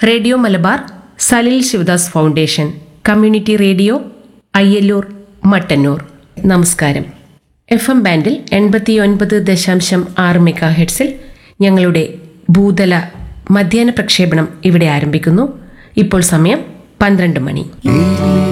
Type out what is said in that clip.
Radio Malabar, Salil Sivadas foundation, community radio, Ayyallur, Mattannur. നമസ്കാരം. FM ബാൻഡിൽ 89.6 മെഗാഹെർട്സിൽ ഞങ്ങളുടെ ഭൂതല മധ്യാഹ്ന പ്രക്ഷേപണം ഇവിടെ ആരംഭിക്കുന്നു. ഇപ്പോൾ സമയം 12 മണി.